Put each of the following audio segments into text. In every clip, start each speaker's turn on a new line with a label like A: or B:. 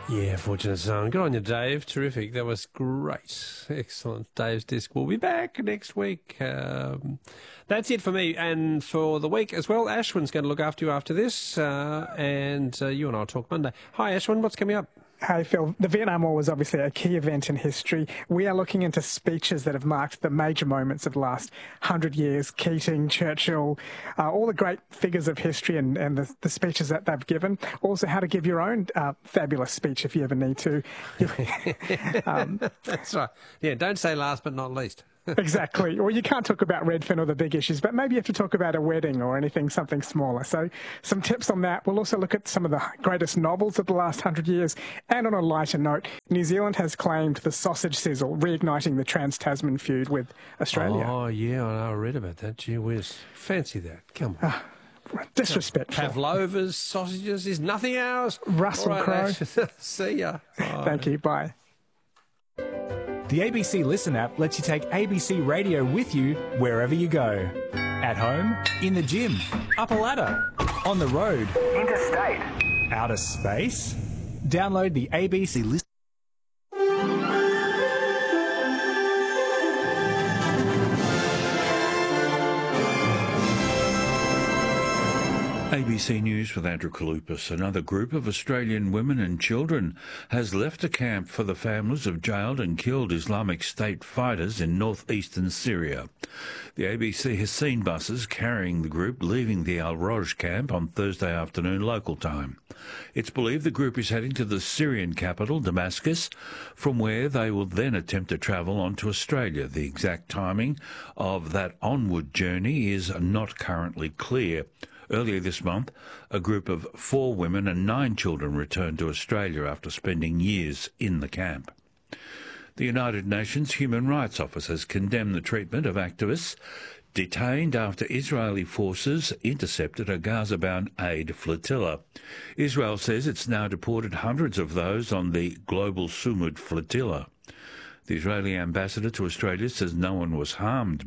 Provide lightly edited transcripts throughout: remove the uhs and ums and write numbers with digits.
A: Yeah, fortunate son. Good on you, Dave. Terrific. That was great. Excellent. Dave's Disc will be back next week. That's it for me and for the week as well. Ashwin's going to look after you after this, and you and I will talk Monday. Hi, Ashwin. What's coming up?
B: Hey, Phil. The Vietnam War was obviously a key event in history. We are looking into speeches that have marked the major moments of the last 100 years. Keating, Churchill, all the great figures of history and the speeches that they've given. Also, how to give your own fabulous speech if you ever need to.
A: That's right. Yeah, don't say last but not least.
B: Exactly. Well, you can't talk about Redfern or the big issues, but maybe you have to talk about a wedding or something smaller. So some tips on that. We'll also look at some of the greatest novels of the last 100 years. And on a lighter note, New Zealand has claimed the sausage sizzle, reigniting the Trans-Tasman feud with Australia.
A: Oh, yeah, I read about that. Gee whiz. Fancy that. Come on.
B: Disrespectful.
A: Pavlovas, sausages is nothing else.
B: Russell Crowe.
A: See ya. Bye.
B: Thank you. Bye.
C: The ABC Listen app lets you take ABC Radio with you wherever you go. At home, in the gym, up a ladder, on the road,
D: interstate,
C: outer space. Download the ABC Listen.
E: ABC News with Andrew Kalupas. Another group of Australian women and children has left a camp for the families of jailed and killed Islamic State fighters in northeastern Syria. The ABC has seen buses carrying the group leaving the Al-Roj camp on Thursday afternoon local time. It's believed the group is heading to the Syrian capital, Damascus, from where they will then attempt to travel on to Australia. The exact timing of that onward journey is not currently clear. Earlier this month, a group of 4 women and 9 children returned to Australia after spending years in the camp. The United Nations Human Rights Office has condemned the treatment of activists detained after Israeli forces intercepted a Gaza-bound aid flotilla. Israel says it's now deported hundreds of those on the Global Sumud flotilla. The Israeli ambassador to Australia says no one was harmed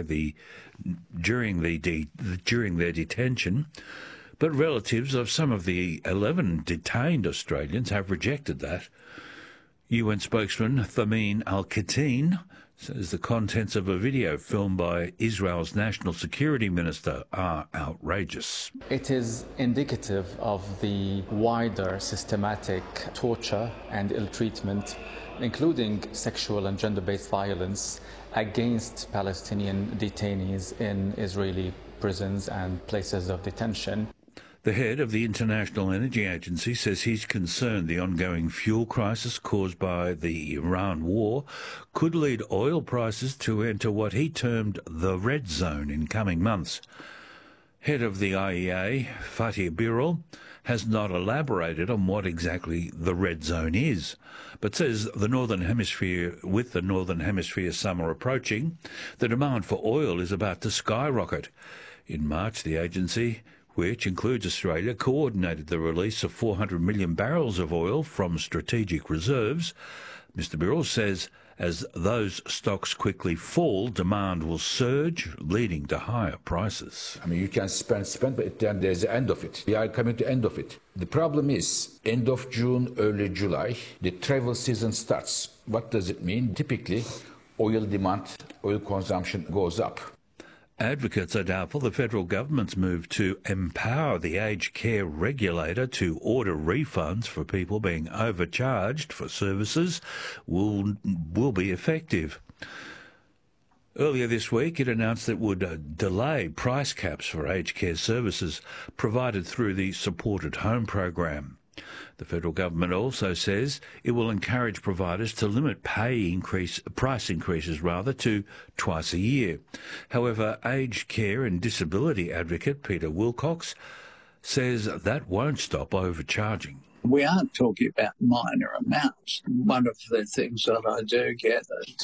E: during their detention, but relatives of some of the 11 detained Australians have rejected that. UN spokesman Thamin Al-Khateen says the contents of a video filmed by Israel's National Security Minister are outrageous.
F: It is indicative of the wider systematic torture and ill-treatment, including sexual and gender-based violence against Palestinian detainees in Israeli prisons and places of detention.
E: The head of the International Energy Agency says he's concerned the ongoing fuel crisis caused by the Iran war could lead oil prices to enter what he termed the red zone in coming months. Head of the IEA, Fatih Birol, has not elaborated on what exactly the red zone is, but says with the Northern Hemisphere summer approaching, the demand for oil is about to skyrocket. In March, the agency, which includes Australia, coordinated the release of 400 million barrels of oil from strategic reserves. Mr. Birol says as those stocks quickly fall, demand will surge, leading to higher prices.
G: I mean, you can spend, but then there's the end of it. We are coming to the end of it. The problem is, end of June, early July, the travel season starts. What does it mean? Typically, oil demand, oil consumption goes up.
E: Advocates are doubtful the federal government's move to empower the aged care regulator to order refunds for people being overcharged for services will be effective. Earlier this week, it announced it would delay price caps for aged care services provided through the Supported Home program. The federal government also says it will encourage providers to limit price increases to twice a year. However, aged care and disability advocate Peter Wilcox says that won't stop overcharging.
H: We aren't talking about minor amounts. One of the things that I do get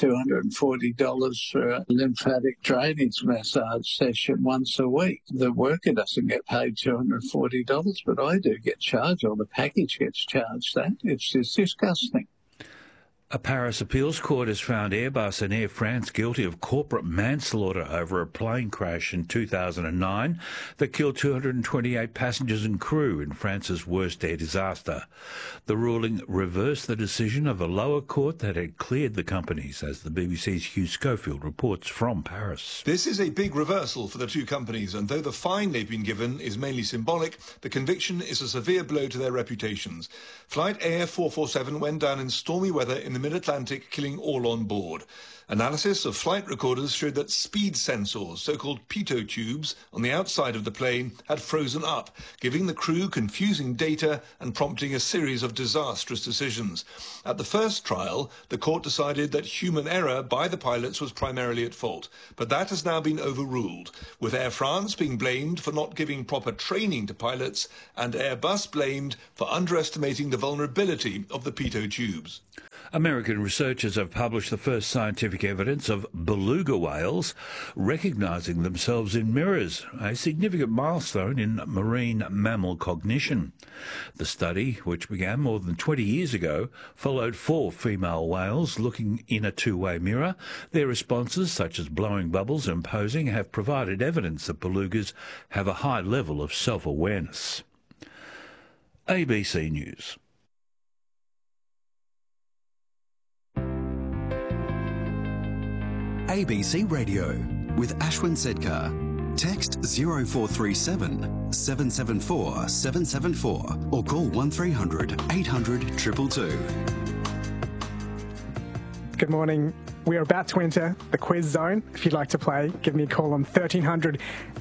H: $240 for a lymphatic drainage massage session once a week. The worker doesn't get paid $240, but I do get charged, or the package gets charged that. It's just disgusting.
E: A Paris appeals court has found Airbus and Air France guilty of corporate manslaughter over a plane crash in 2009 that killed 228 passengers and crew in France's worst air disaster. The ruling reversed the decision of a lower court that had cleared the companies, as the BBC's Hugh Schofield reports from Paris.
D: This is a big reversal for the two companies, and though the fine they've been given is mainly symbolic, the conviction is a severe blow to their reputations. Flight Air 447 went down in stormy weather in the mid-Atlantic, killing all on board. Analysis of flight recorders showed that speed sensors, so-called pitot tubes, on the outside of the plane had frozen up, giving the crew confusing data and prompting a series of disastrous decisions. At the first trial, the court decided that human error by the pilots was primarily at fault, but that has now been overruled, with Air France being blamed for not giving proper training to pilots and Airbus blamed for underestimating the vulnerability of the pitot tubes.
E: American researchers have published the first scientific evidence of beluga whales recognising themselves in mirrors, a significant milestone in marine mammal cognition. The study, which began more than 20 years ago, followed 4 female whales looking in a two-way mirror. Their responses, such as blowing bubbles and posing, have provided evidence that belugas have a high level of self-awareness. ABC News.
I: ABC Radio with Ashwin Sedkar. Text 0437 774 774 or call 1300 800 222.
B: Good morning. We are about to enter the quiz zone. If you'd like to play, give me a call on 1300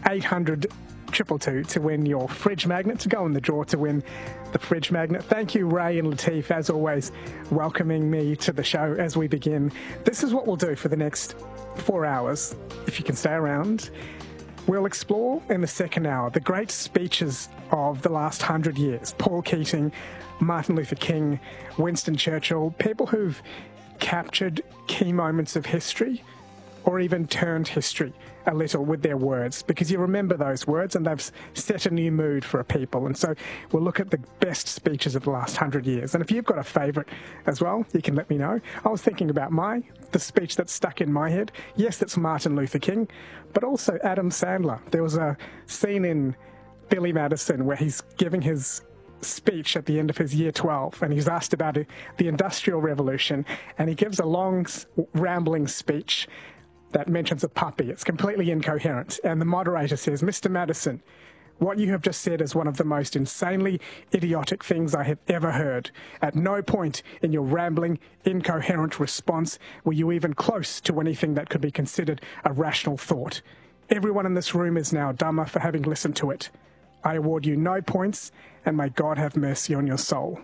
B: 800 222 to win your fridge magnet, to go in the draw to win the fridge magnet. Thank you, Ray and Latif, as always, welcoming me to the show as we begin. This is what we'll do for the next 4 hours, if you can stay around. We'll explore in the second hour the great speeches of the last 100 years. Paul Keating, Martin Luther King, Winston Churchill, people who've captured key moments of history or even turned history a little with their words, because you remember those words and they've set a new mood for a people. And so we'll look at the best speeches of the last 100 years. And if you've got a favourite as well, you can let me know. I was thinking about the speech that's stuck in my head. Yes, it's Martin Luther King, but also Adam Sandler. There was a scene in Billy Madison where he's giving his speech at the end of his year 12, and he's asked about the Industrial Revolution, and he gives a long, rambling speech that mentions a puppy. It's completely incoherent. And the moderator says, Mr. Madison, what you have just said is one of the most insanely idiotic things I have ever heard. At no point in your rambling, incoherent response were you even close to anything that could be considered a rational thought. Everyone in this room is now dumber for having listened to it. I award you no points, and may God have mercy on your soul.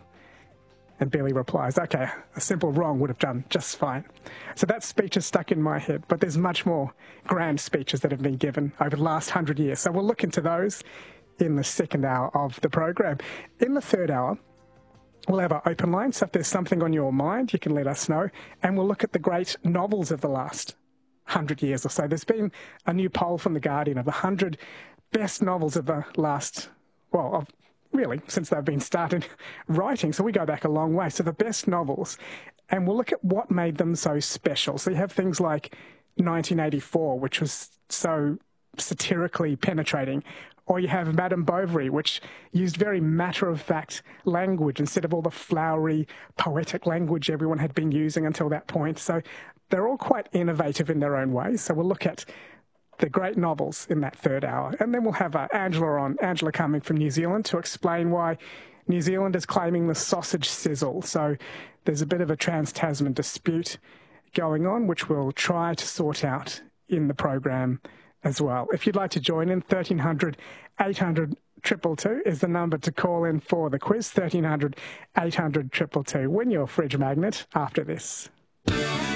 B: And Billy replies, okay, a simple wrong would have done just fine. So that speech is stuck in my head, but there's much more grand speeches that have been given over the last 100 years. So we'll look into those in the second hour of the program. In the third hour, we'll have our open line. So if there's something on your mind, you can let us know. And we'll look at the great novels of the last 100 years or so. There's been a new poll from The Guardian of the 100 best novels of the last, really, since they've been started writing. So we go back a long way. So the best novels, and we'll look at what made them so special. So you have things like 1984, which was so satirically penetrating, or you have Madame Bovary, which used very matter-of-fact language instead of all the flowery, poetic language everyone had been using until that point. So they're all quite innovative in their own ways. So we'll look at the great novels in that third hour. And then we'll have Angela coming from New Zealand to explain why New Zealand is claiming the sausage sizzle. So there's a bit of a trans-Tasman dispute going on, which we'll try to sort out in the program as well. If you'd like to join in, 1300 800 222 is the number to call in for the quiz, 1300 800 222. Win your fridge magnet after this.